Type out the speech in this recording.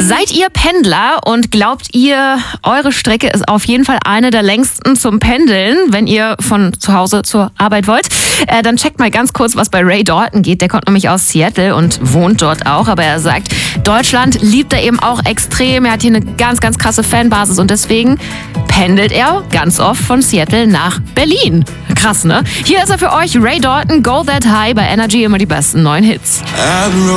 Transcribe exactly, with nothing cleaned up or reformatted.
Seid ihr Pendler und glaubt ihr, eure Strecke ist auf jeden Fall eine der längsten zum Pendeln, wenn ihr von zu Hause zur Arbeit wollt? Äh, dann checkt mal ganz kurz, was bei Ray Dalton geht. Der kommt nämlich aus Seattle und wohnt dort auch. Aber er sagt, Deutschland liebt er eben auch extrem. Er hat hier eine ganz, ganz krasse Fanbasis und deswegen pendelt er ganz oft von Seattle nach Berlin. Krass, ne? Hier ist er für euch, Ray Dalton, Go That High bei Energy, immer die besten neuen Hits.